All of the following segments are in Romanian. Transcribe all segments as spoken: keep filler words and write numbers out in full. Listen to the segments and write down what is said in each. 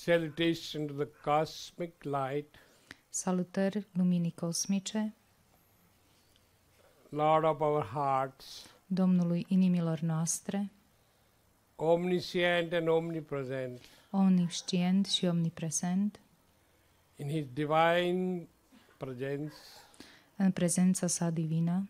Salutation to the cosmic light, Salutări luminii cosmice, Lord of our hearts, Domnului inimilor noastre, omniscient and omnipresent, omniscient și omnipresent, in His divine presence. în prezența sa divină.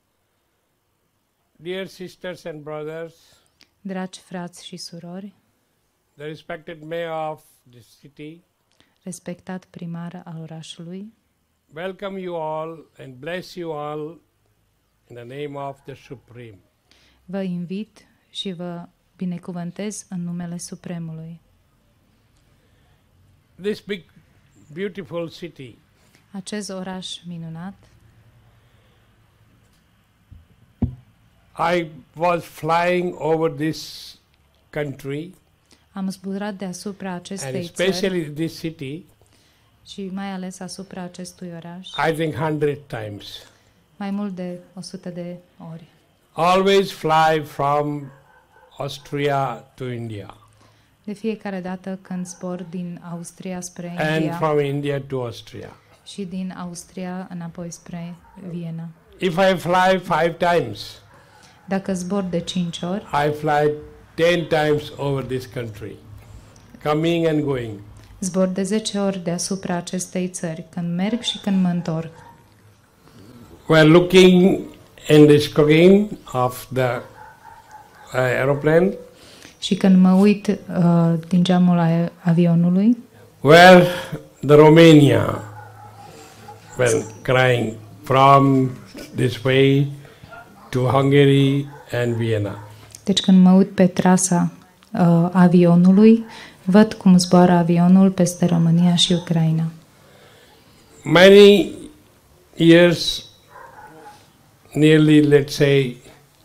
Dear sisters and brothers, Dragi frați și surori, the respected mayor of this city, respectat primar al orașului, welcome you all and bless you all in the name of the Supreme. vă invit și vă binecuvântez în numele Supremului. This big, beautiful city Acest oraș minunat, I was flying over this country am zburat deasupra and acestei țări especially this city, și mai ales asupra acestui oraș, I think hundred times. mai mult de o sută de ori. Always fly from Austria to India De fiecare dată când zbor din Austria spre and India from India to Austria. și din Austria înapoi spre Viena. If I fly five times, Dacă zbor de cinci ori, I fly ten times over this country, coming and going. zbor de zece ori deasupra acestei țări, când merg și când mă întorc. We're looking in the screen of the uh, aeroplane Și când mă uit uh, din geamul a- avionului, where the Romania were crying from this way to Hungary and Vienna. deci când mă uit pe trasa uh, avionului, văd cum zboară avionul peste România și Ucraina. Many years, nearly let's say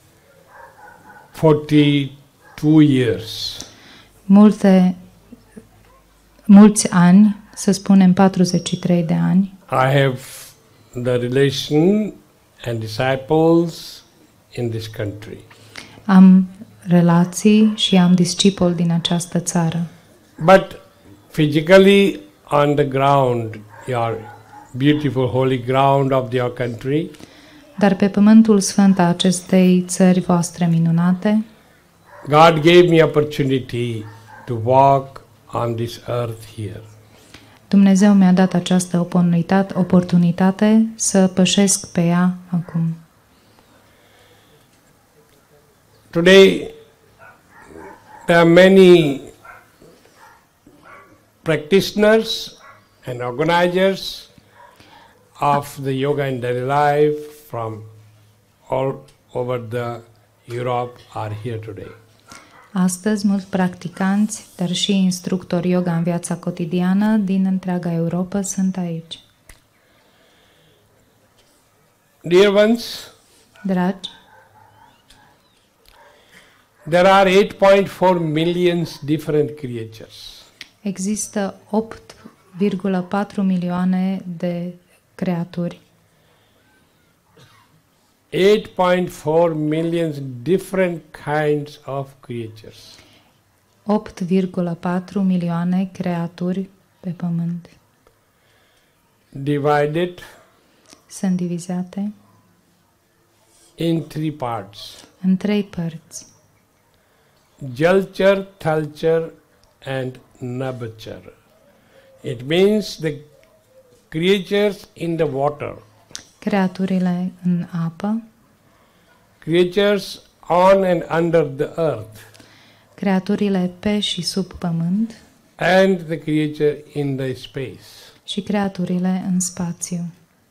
forty-two years, Multe, mulți ani, să spunem patruzeci și trei de ani, I have the relation and disciples in this country. am relații și am discipoli din această țară. But physically on the ground, your beautiful holy ground of your country, Dar pe pământul sfânt a acestei țări voastre minunate, God gave me opportunity to walk on this earth here. Dumnezeu mi-a dat această oportunitate, oportunitate să pășesc pe ea acum. Today, there are many practitioners and organizers of the yoga and daily life from all over the Europe are here today. Astăzi, mulți practicanți, dar și instructori yoga în viața cotidiană din întreaga Europa sunt aici. Dear ones, Dragi, there are eight point four millions different creatures. există opt virgulă patru milioane de creaturi. eight point four millions different kinds of creatures. opt virgulă patru milioane creaturi pe pământ. Divided Sunt divizate in three parts: în trei părți. Jalchar, Thalchar and Nabchar. It means the creatures in the water, Creaturile în apă, creatures on and under the earth, creaturile pe și sub pământ and the creature in the space. și creaturile în spațiu.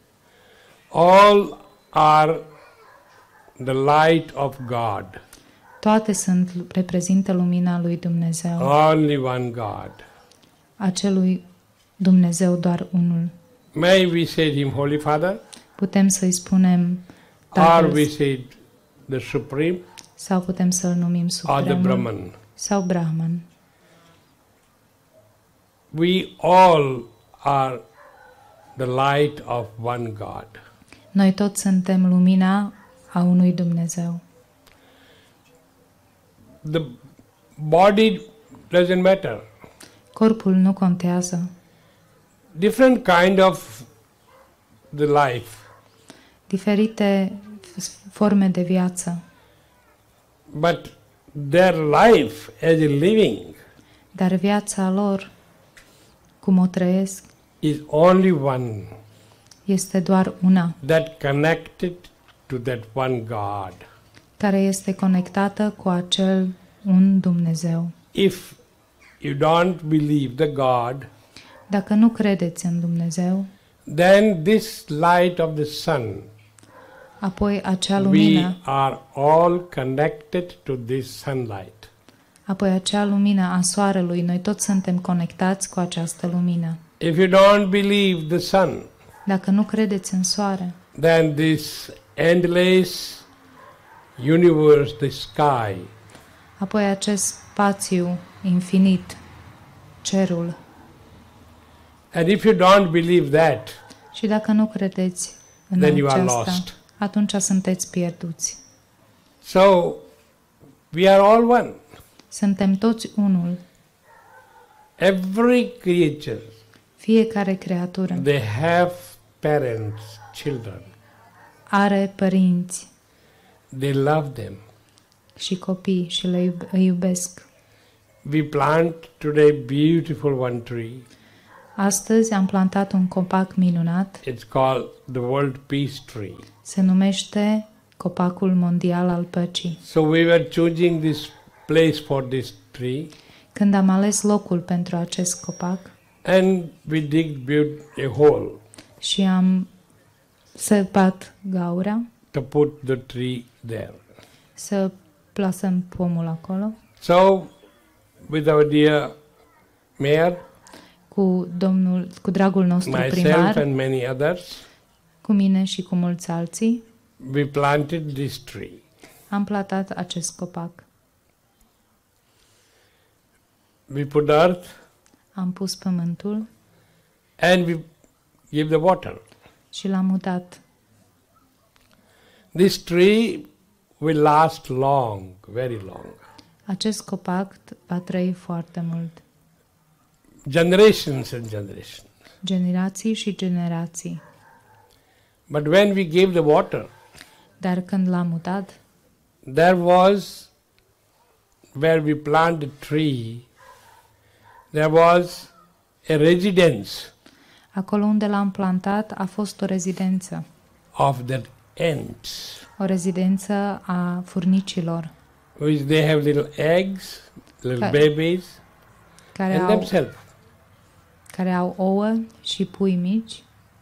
All are the light of God. Toate sunt, reprezintă lumina lui Dumnezeu, Only one God. acelui Dumnezeu doar unul. May we say Him Holy Father, Putem să-i spunem or Tatăl we say the Supreme, sau putem să-l numim or the Supremul Brahman. sau Brahman. We all are the light of one God. Noi toți suntem lumina a unui Dumnezeu. The body doesn't matter. Corpul nu contează. Different kind of the life. Diferite forme de viață. But their life as a living Dar viața lor, cum o trăiesc, is only one este doar una, that connected to that one God. care este conectată cu acel un Dumnezeu. If you don't believe the God, Dacă nu credeți în Dumnezeu, then this light of the sun, apoi acea we lumină, are all connected to this sunlight. apoi acea lumină a soarelui, noi toți suntem conectați cu această lumină. If you don't believe the sun, Dacă nu credeți în soare, then this endless universe, the sky, apoi acest spațiu infinit, cerul, and if you don't believe that, și dacă nu credeți în then you are aceasta, lost. atunci sunteți pierduți. So we are all one. Suntem toți unul. Every creature, Fiecare creatură they have parents, children. are părinți They love them. și copii și le iub- îi iubesc. We plant today beautiful one tree. Astăzi am plantat un copac minunat, It's called the World Peace Tree. se numește Copacul Mondial al Păcii. So we were choosing this place for this tree, Când am ales locul pentru acest copac and we digged built a hole și am săpat gaura to put the tree there. să plasăm pomul acolo, So with our dear mayor, cu domnul, cu dragul nostru myself primar, and many others, cu mine și cu mulți alții, we planted this tree. am plantat acest copac. We put earth Am pus pământul and we give the water. și l-am mutat. This tree will last long, very long. Acest copac va trăi foarte mult. Generations and generations. Generații și generații. But when we gave the water, Dar când l-am mutat, there was, where we planted the tree, there was a residence acolo unde l-am plantat a fost o rezidență. of the ants, O rezidență a furnicilor which they have little eggs, little Ca- babies, care and au, themselves. care au ouă și pui mici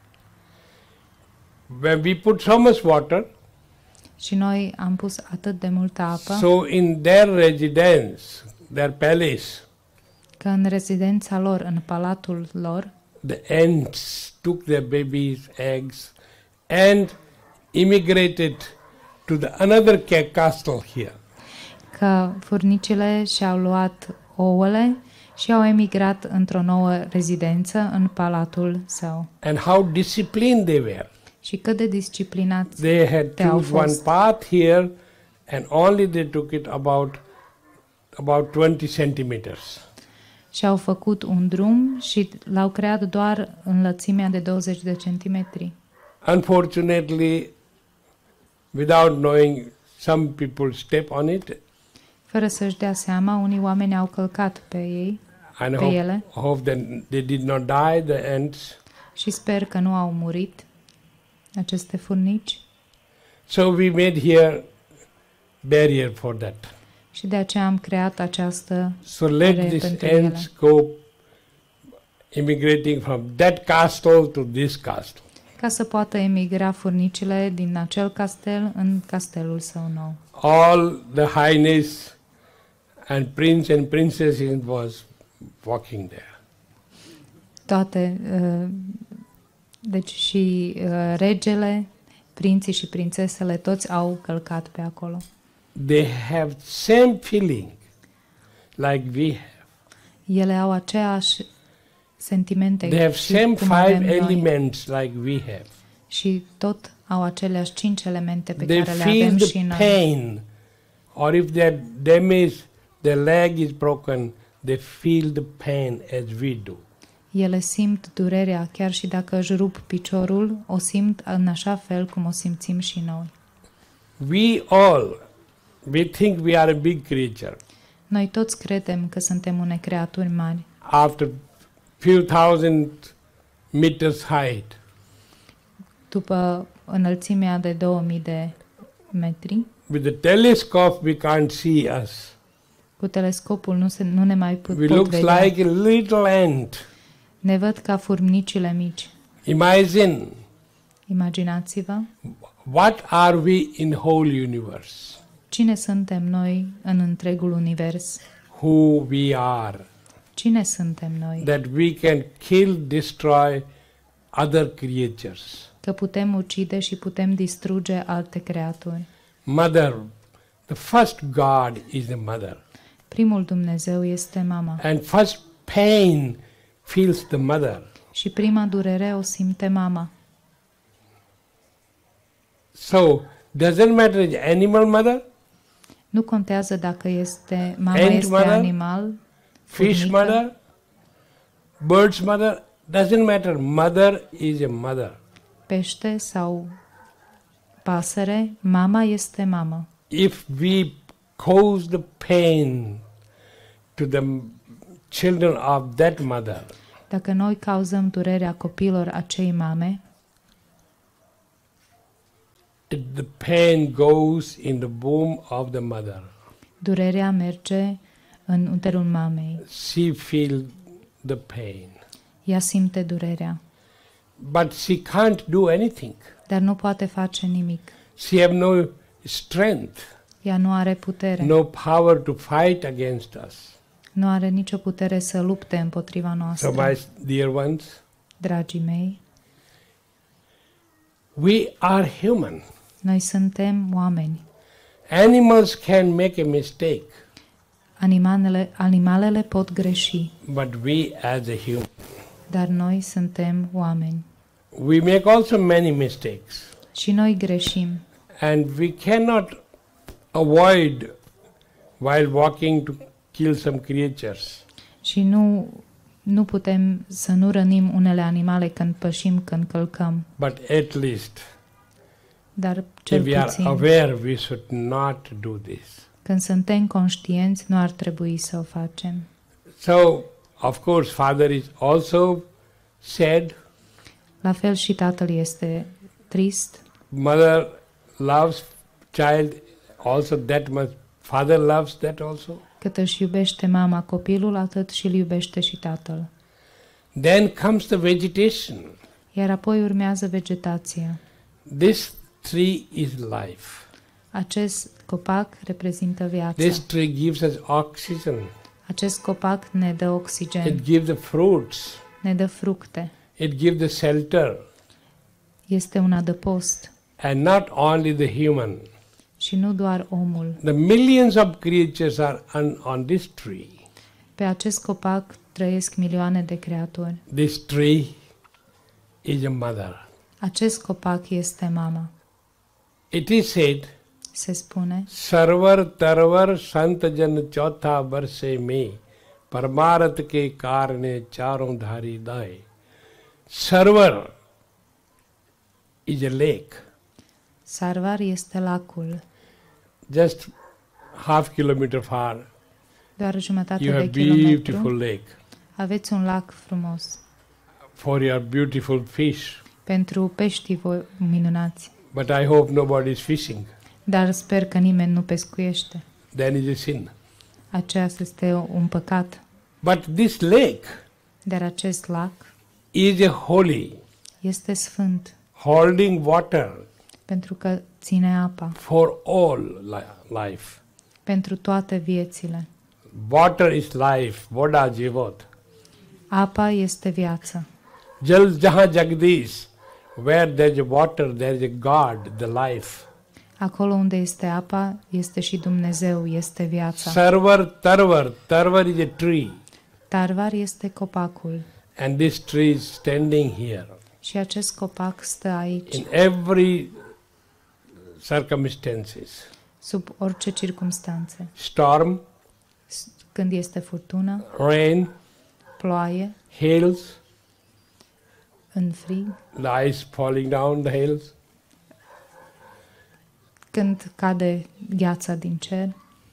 When we put so much water, și noi am pus atât de multă apă so in their residence, their palace, că în rezidența lor, în palatul lor, the ants took their babies' eggs and immigrated to the another ca- castle here. că furnicile și-au luat ouăle și au emigrat într-o nouă rezidență în palatul său. And how disciplined they were. Și cât de disciplinați They had They au choose one fost. path here, and only they took it about about twenty centimeters. și-au făcut un drum și l-au creat doar în lățimea de douăzeci de centimetri. Unfortunately, without knowing, some people step on it, Fără să-și dea seama, unii oameni au călcat pe ei and pe hope, ele hope that they did not die, the ants. și sper că nu au murit aceste furnici So we made here barrier for that. și de aceea am creat această So let Are these pentru ants go immigrating from that castle to this castle. ca să poată emigra furnicile din acel castel în castelul său nou. All the highness and prince and princesses was walking there. Toate, uh, deci și uh, regele, prinții și prințesele, toți au călcat pe acolo. They have same feeling like we have. Ele au aceeași sentimente They have și same cum avem five noi. elements like we have. Și tot au aceleași cinci elemente pe They care le feel avem și the noi. pain, or if they're damaged, their leg is broken, they feel the pain as we do. Ele simt durerea, chiar și dacă își rup piciorul, o simt în așa fel cum o simțim și noi. We all, we think we are a big creature. Noi toți credem că suntem unei creaturi mari. After few thousand meters height, După înălțimea de două mii de metri, with the telescope we can't see us. cu telescopul nu, se, nu ne mai pot, We pot look vedea. like a little ant. Ne văd ca furnicile mici. Imagine, Imaginați-vă what are we in whole universe? cine suntem noi în întregul univers. Who we are. Cine suntem noi? That we can kill, destroy other creatures. Că putem ucide și putem distruge alte creaturi. Mother, the first God is the mother. Primul Dumnezeu este mama. And first pain feels the mother. Și prima durere o simte mama. So, doesn't matter the animal mother, Nu contează dacă este mama Ant este mother, animal, fish furnică, mother, bird's mother, doesn't matter. Mother is a mother. pește sau pasăre, mama este mamă. If we cause the pain to the children of that mother, Dacă noi cauzăm durerea copilor acei mame, it, the pain goes in the womb of the mother. durerea merge în uterul mamei. She feels the pain. Ea simte durerea, But she can't do anything. dar nu poate face nimic. She have no strength, Ea nu are putere, no power to fight against us. nu are nicio putere să lupte împotriva So noastră. my dear ones, Dragii mei, we are human. noi suntem oameni. Animals can make a mistake, Animalele, animalele pot greși, but we as a human, dar noi suntem oameni. we make also many mistakes. Și noi greșim. And we cannot avoid while walking to kill some creatures. Și nu, nu putem să nu rănim unele animale când pășim, când călcăm. But at least, Dar if cel we are puțin, aware, we should not do this. când suntem conștienți, nu ar trebui să o facem. So, of course, father is also sad. La fel și tatăl este trist. Mother loves child also that much. Father loves that also. Cât își iubește mama copilul, atât și îl iubește și tatăl. Then comes the vegetation. Iar apoi urmează vegetația. This tree is life. Acest copac reprezintă viața. This tree gives us oxygen. Acest copac ne dă oxigen, It gives the fruits. ne dă fructe. It gives the shelter. Este un adăpost. And not only the human. Și nu doar omul. The millions of creatures are on, on this tree. Pe acest copac trăiesc milioane de creaturi. This tree is a mother. Acest copac este mama. It is said, Se spune, Sarvar tarvar sant jan chautha barse me parmarat ke karne charon dhari dai. Sarvar is a lake. Sarvar este lacul. Just half kilometer far, Doar jumătate you de have kilometru. beautiful lake Aveți un lac frumos for your beautiful fish. pentru peștii voi minunați. But I hope nobody is fishing. Dar sper că nimeni nu pescuiește. Then it is sin. Aceasta este un păcat. But this lake Dar acest lac is a holy, este sfânt holding water pentru că ține apa for all li- life. pentru toate viețile. Water is life. Voda jivot. Apa este viață. Jal jaha jagdish. Where there is water, there is a God, the life. Acolo unde este apa, este și Dumnezeu, este viața. Sarvar tarvar. Tarvar is a tree. Tarvar este copacul And this tree is standing here. și acest copac stă aici, In every circumstances. sub orice circumstanțe. Storm, când este furtună, rain, ploaie, hails, în frig, the ice falling down, the hails, când cade gheața din cer,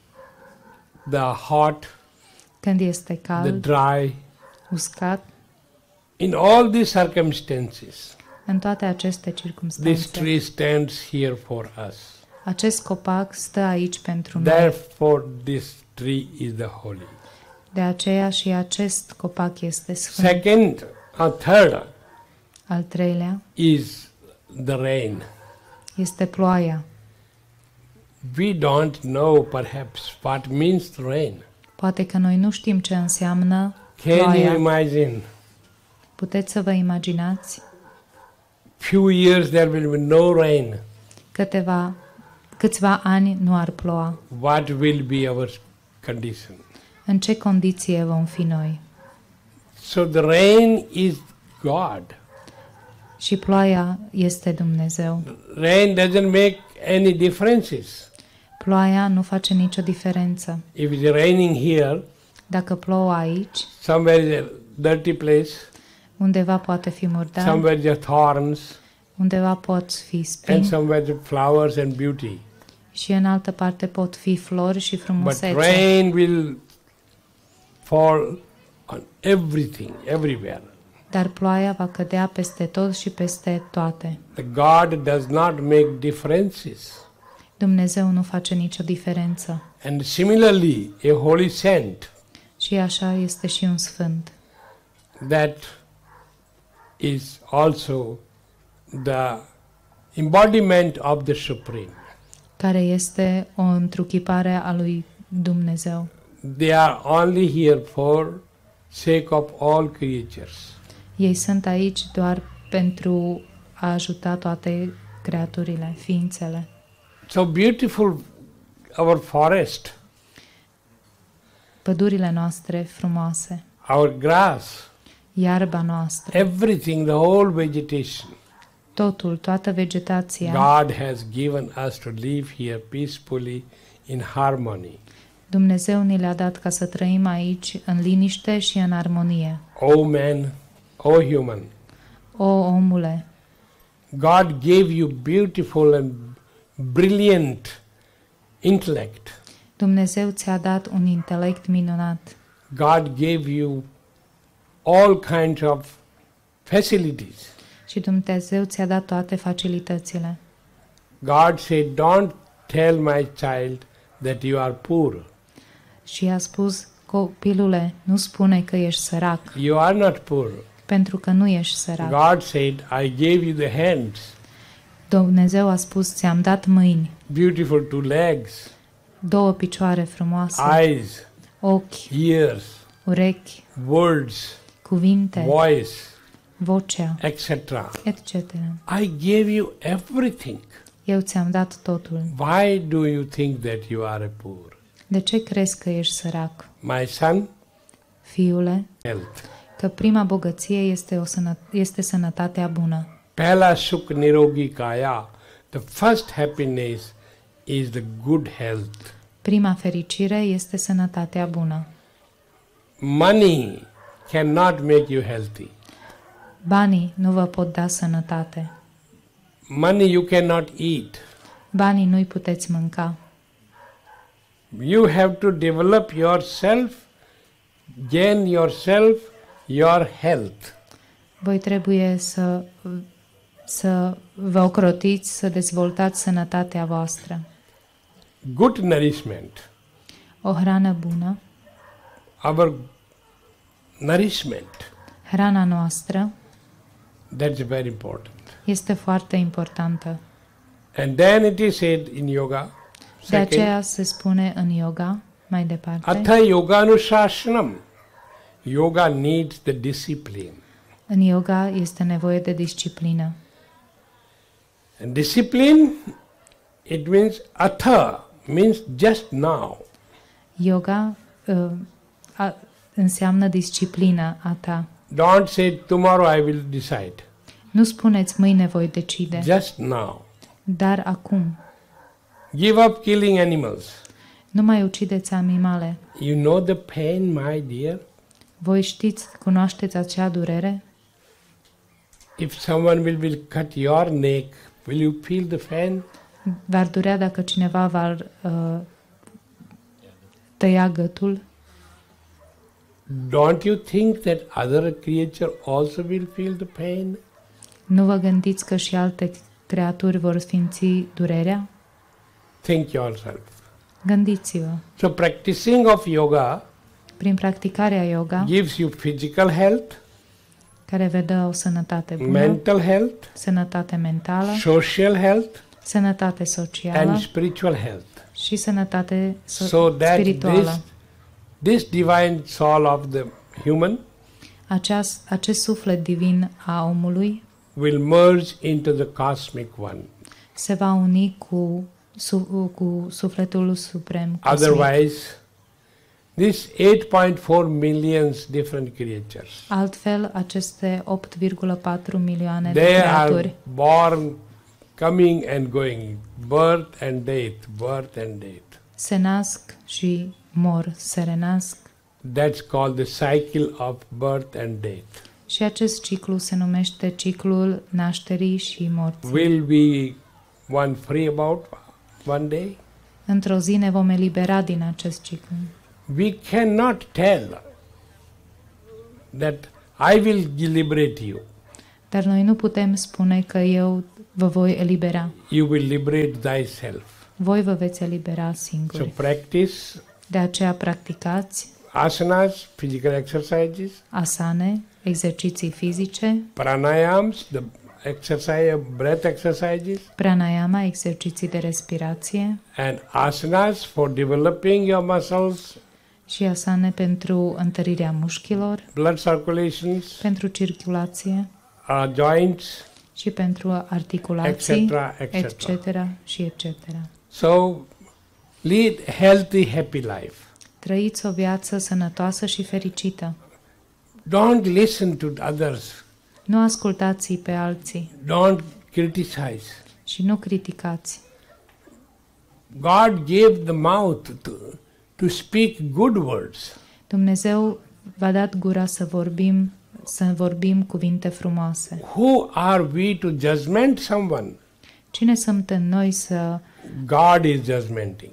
the hot, când este the cald, dry. uscat. In all these circumstances, În toate aceste this circumstanțe, tree stands here for us. acest copac stă aici pentru noi. Therefore, this tree is the holy. De aceea și acest copac este sfânt. Second, or third Al treilea is the rain. este ploaia. We don't know perhaps what means rain. Poate că noi nu știm ce înseamnă Can you ploaia. imagine? Puteți să vă imaginați Few years there will be no rain. câteva, câțiva ani nu ar ploua. What will be our condition? În ce condiție vom fi noi? So the rain is God. Și ploaia este Dumnezeu. Rain doesn't make any differences. Ploaia nu face nicio diferență. If it's raining here, Dacă plouă aici, somewhere is a dirty place, undeva poate fi murdar, somewhere there are thorns, undeva pot fi and spini somewhere there are flowers and beauty. și în altă parte pot fi flori și But frumusețe. rain will fall on everything, everywhere. Dar ploaia va cădea peste tot și peste toate. The God does not make differences. Dumnezeu nu face nicio diferență. And similarly, a holy saint Și așa este și un sfânt. that is also the embodiment of the Supreme. Care este o întruchipare a lui Dumnezeu. They are only here for sake of all creatures. Ei sunt aici doar pentru a ajuta toate creaturile, ființele. So beautiful our forest, Pădurile noastre frumoase, our grass, iarba noastră, everything, the whole vegetation. totul, toată vegetația, God has given us to live here peacefully in harmony. Dumnezeu ni le-a dat ca să trăim aici în liniște și în armonie. O man, O human, O omule, God gave you beautiful and brilliant intellect. Dumnezeu ți-a dat un intelect minunat. God gave you all kinds of facilities. Și Dumnezeu ți-a dat toate facilitățile. God said, don't tell my child that you are poor. Și a spus, copilule, nu spune că ești sărac, You are not poor. pentru că nu ești sărac. God said, I gave you the hands, Dumnezeu a spus, ți-am dat mâini, beautiful two legs, două picioare frumoase, eyes, ochi, ears, urechi, words, cuvinte, voice, vocea, et cetera. et cetera. I gave you everything. Eu ți-am dat totul. Why do you think that you are a poor? De ce crezi că ești sărac? My son, Fiule, health. că prima bogăție este, o sănă, este sănătatea bună. Pehla sukh nirogi kaya. The first happiness is the good health. Prima fericire este sănătatea bună. Money cannot make you healthy. Banii nu vă pot da sănătate. Money you cannot eat. Banii nu-i puteți mânca. You have to develop yourself, gain yourself, your health. Voi trebuie să, să vă ocrotiți, să dezvoltați sănătatea voastră. Good nourishment, O hrană bună, our nourishment, hrana noastră, that's very important. este foarte importantă. And then it is said in yoga, De second, aceea se spune în yoga, mai departe, Atha yoganushashanam. Yoga needs the discipline. în yoga este nevoie de disciplină. And discipline, it means atha, means just now. Yoga uh, a, înseamnă disciplină a ta. Don't say tomorrow I will decide. Nu spuneți mâine voi decide, Just now. dar acum. Give up killing animals. Nu mai ucideți animale. You know the pain, my dear? Voi știți, cunoașteți acea durere? If someone will, will cut your neck, will you feel the pain? V-ar durea dacă cineva v-ar uh, tăia gâtul? Don't you think that other creature also will feel the pain? Nu vă gândiți că și alte creaturi vor simți durerea? Think yourself. Gândiți-vă. So practicing of yoga Prin practicarea yoga, gives you physical health, care vă dă o sănătate bună, mental health, sănătate mentală, social health, sănătate socială and spiritual health. și sănătate so- So that spirituală. this, this divine soul of the human Aceast, acest suflet divin a omului will merge into the cosmic one. se va uni cu, su, cu sufletul suprem cosmic. Otherwise, this eight point four millions different creatures, Altfel, aceste opt virgulă patru milioane de they creaturi are born, coming and going, birth and death, birth and death. se nasc și mor, se renasc. That's called the cycle of birth and death. Și acest ciclu se numește ciclul nașterii și morții. Will we one free about one day? Într-o zi ne vom elibera din acest ciclu. We cannot tell that I will liberate you. Dar noi nu putem spune că eu vă voi elibera. You will liberate thyself. Voi vă veți elibera So singuri. practice De aceea practicați asanas, physical exercises, asane, exerciții fizice, pranayams, the exercise, breath exercises, pranayama, exerciții de respirație and asanas for developing your muscles, și asane pentru întărirea mușchilor, blood circulations, pentru circulație uh, joints, și pentru articulații, etc., et cetera. etc. și et cetera. So lead healthy, happy life. Trăiți o viață sănătoasă și fericită. Don't listen to others. Nu ascultați pe alții Don't criticize. și nu criticați. God gave the mouth to, to speak good words. Dumnezeu v-a dat gura să vorbim, să vorbim cuvinte frumoase. Who are we to judgment someone? Cine suntem noi să, God is judgmenting.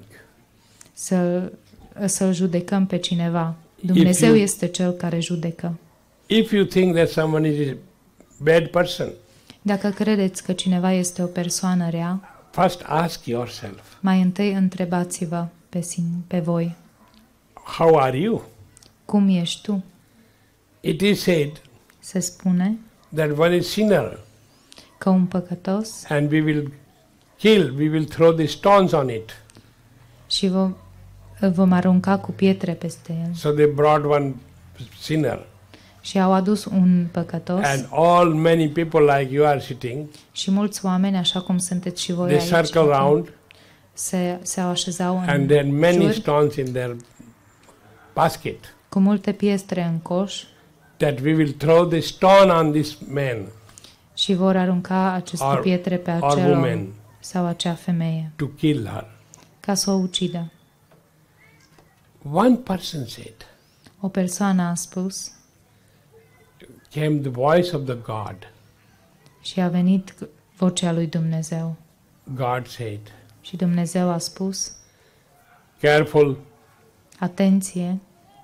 să, să-l judecăm pe cineva? Dumnezeu you- este cel care judecă. If you think that someone is a bad person, Dacă credeți că cineva este o persoană rea, first ask yourself, mai întâi întrebați-vă pe, sine, pe voi. how are you? Cum ești tu? It is said Se spune that one is sinner că un păcătos and we will kill, we will throw the stones on it. și vom, vom arunca cu pietre peste el. So they brought one sinner Și au adus un păcătos and all many people like you are sitting, și mulți oameni, așa cum sunteți și voi they aici, circle round se, se așezau în and there are many jur stones in their basket. cu multe pietre în coș That we will throw the stone on this man și vor arunca aceste Or- pietre pe or acel om woman sau acea femeie to kill her. ca să o ucidă. One person said, O persoană a spus came the voice of the God. și a venit vocea lui Dumnezeu. God said, Și Dumnezeu a spus, careful, atenție,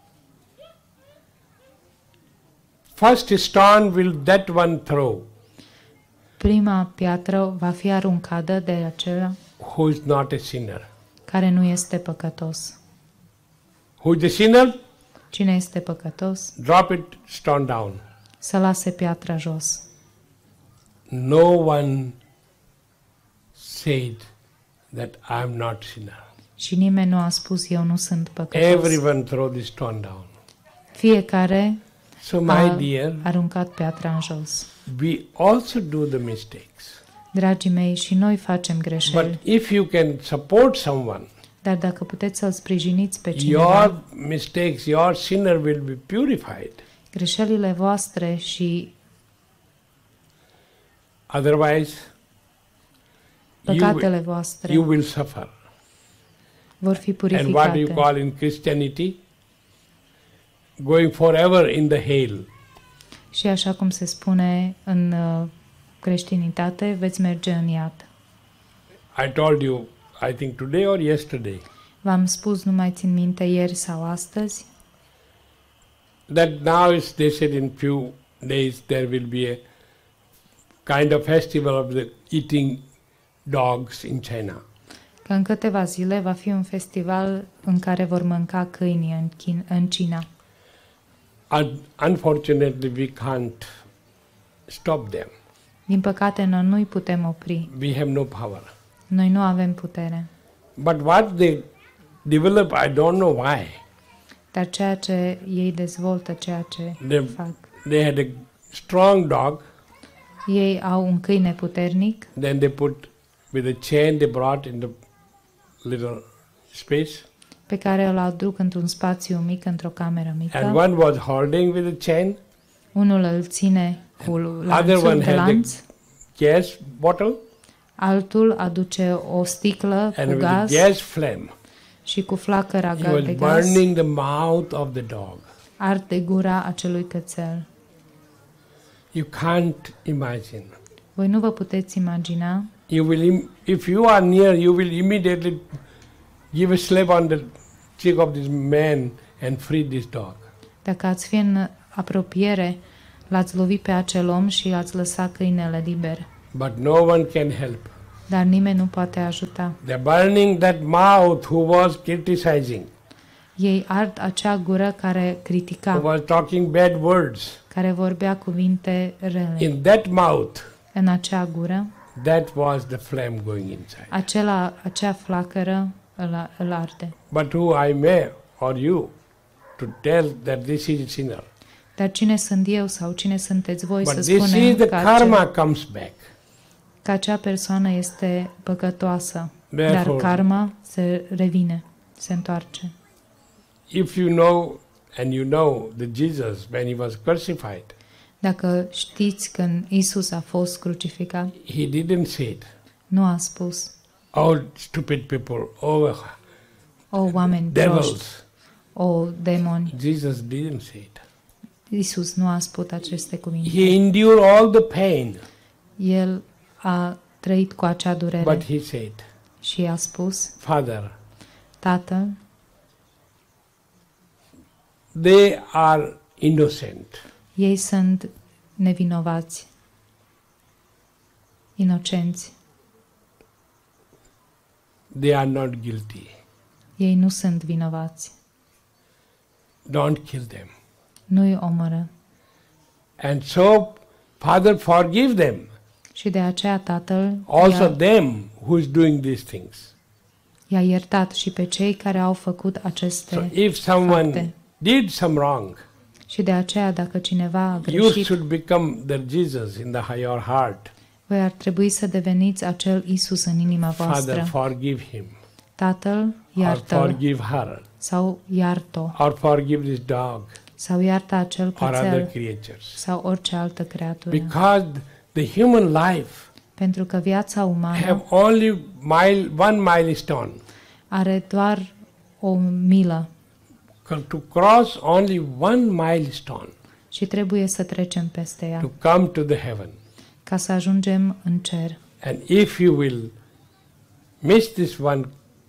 first stone will that one throw prima piatră va fi aruncată de acela who is not a sinner. care nu este păcătos. Who is the sinner? Cine este păcătos, Drop it, stone down. să lase piatra jos. No one said that I am not sinner. Și nimeni nu a spus, eu nu sunt păcătos. Everyone throw the stone down. Fiecare So my a dear, aruncat piatra în jos. we also do the mistakes. Dragii mei, și noi facem greșeli, But if you can support someone, dar dacă puteți să-l sprijiniți pe cineva, your mistakes, your sinner will be purified. greșelile voastre și Otherwise, you will, păcatele voastre you will suffer. vor fi And what do you purificate. call in Christianity? Going forever in the hail. Și așa cum se spune în uh, creștinitate, veți merge în iad. I told you, I think today or yesterday, V-am spus, nu mai țin minte, ieri sau astăzi, that now is, they said in few days there will be a kind of festival of the eating dogs in China. că în câteva zile va fi un festival în care vor mânca câini în, Chin- în China. Un- Unfortunately, we can't stop them. Din păcate, noi nu-i putem opri. We have no power. Noi nu avem putere. But what they develop, I don't know why. Dar ceea ce ei dezvoltă, ceea ce They, fac, they had a strong dog, ei au un câine puternic, then they put with a chain they brought in the little space, pe care îl aduc într-un spațiu mic, într-o cameră and mică. one was holding with a chain, Unul îl ține cu other lanțul one de had lanț, the gas bottle altul aduce o sticlă and cu with gaz the gas flame. și cu flacăra He was de gaz burning the mouth of the dog. arde gura acelui cățel. You can't imagine. Voi nu vă puteți imagina, You will, im- if you are near, you will immediately give a slap on the cheek of this man and free this dog. dacă ați fi în apropiere, l-ați lovit pe acel om și ați lăsat câinele liber. But no one can help. Dar nimeni nu poate ajuta. They're burning that mouth who was criticizing, Ei ard acea gură care who critica, was talking bad words. care vorbea cuvinte rele. In that mouth, În acea gură, that was the flame going inside. acela, acea flacără îl, îl arde. But who I may or you to tell that this is a sinner. Dar cine sunt eu sau cine sunteți voi But să this is spunem the că, karma acea, comes back. că acea persoană este păcătoasă, dar Therefore, karma se revine, se întoarce. if you know and you know that Jesus, when he was crucified, Dacă știți când Isus a fost crucificat, he didn't say it. nu a spus, Oh, stupid people, oh, o oameni proști, devils. o demoni. Jesus didn't say it. Isus nu a spus aceste cuvinte. He endured all the pain, El a trăit cu acea durere but he said, și a spus, Father, Tatăl, they are innocent. ei sunt nevinovați, inocenți, They are not guilty. ei nu sunt vinovați, Don't kill them. nu-i omoră. And so, Father, forgive them. Și de aceea Tatăl Also i-a, them who is doing these things. i-a iertat și pe cei care au făcut So aceste if someone fapte. did some wrong, Și de aceea, dacă cineva a you greșit, should become the Jesus in the your heart. voi ar trebui să deveniți acel Isus în inima voastră. Father, forgive him. Tatăl, Or iartă-l forgive her. sau iartă Or forgive this dog. sau iartă acel Or other cățel creatures. sau orice altă creatură. Because the human life Pentru că viața umană have only mile, one milestone. are doar o milă To cross only one milestone și trebuie să trecem peste ea to come to the heaven. ca să ajungem în cer. And if you will miss this one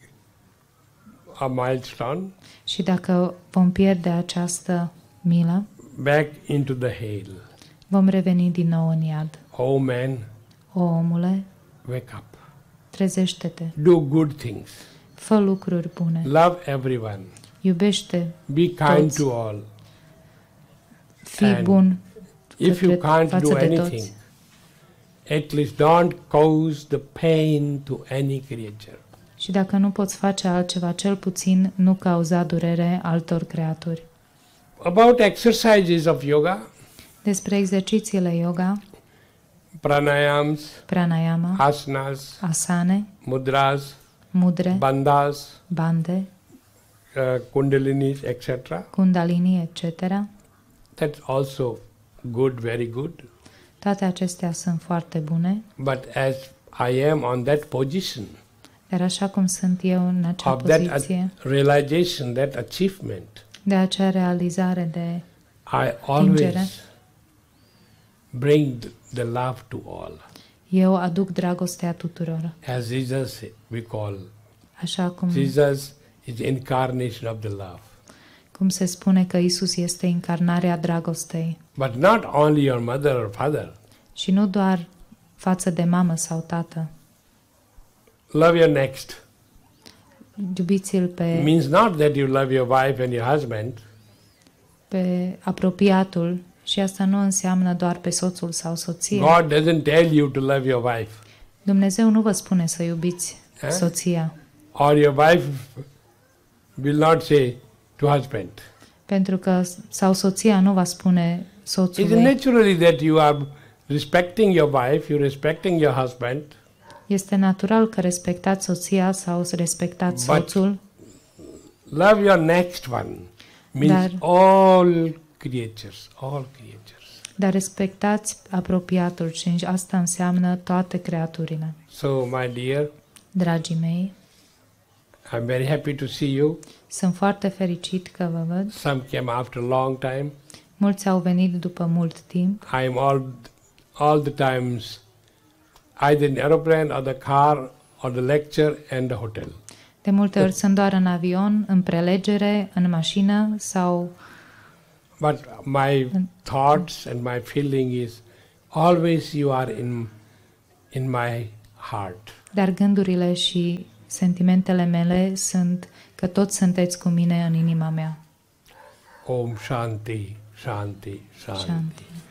a milestone, Și dacă vom pierde această milă, back into the hail. vom reveni din nou în iad. Oh man, O, omule, wake up. trezește-te, Do good things. fă lucruri bune, Love everyone. iubește, Be kind Toți. to all. fii And bun If you către- can't față do de anything, toți. at least don't cause the pain to any creature. Și dacă nu poți face altceva, cel puțin nu cauza durere altor creaturi. About exercises of yoga, Despre exercițiile yoga, pranayams, pranayama, asanas, asane, mudras, mudre, bandhas, bande, uh, kundalinis, et cetera. kundalini, et cetera. That's also good, very good. Toate acestea sunt foarte bune, But as I am on that position, Dar așa cum sunt eu în acea of that poziție, a- realization, that achievement, de acea realizare de I always bring the love to all. eu aduc dragostea tuturor. As Jesus we call. Așa cum, Jesus is incarnation of the love. cum se spune că Isus este incarnarea dragostei. But not only your mother or father. Și nu doar față de mamă sau tată. Love your next. Iubiți-l pe, Means not that you love your wife and your husband. pe apropiatul și asta nu înseamnă doar pe soțul sau soția. God doesn't tell you to love your wife. Dumnezeu nu vă spune să iubiți Eh? soția, Or your wife will not say to husband. pentru că sau soția nu va spune It's soțului. naturally that you are respecting your wife, you're respecting your husband, Este natural că respectați soția sau respectați But- soțul, love your next one means Dar- all creatures, all creatures. dar respectați apropiatul și asta înseamnă toate creaturile. So, my dear, Dragii mei, I'm very happy to see you. sunt foarte fericit că vă văd. Some came after a long time. Mulți au venit după mult timp. I am all, all the times either in aeroplane or the car or the lecture and the hotel. De multe ori sunt doar în avion, în prelegere, în mașină sau But my thoughts and my feeling is always you are in in my heart. dar gândurile și sentimentele mele sunt că toți sunteți cu mine în inima mea. Om Shanti, Shanti, Shanti. Shanti.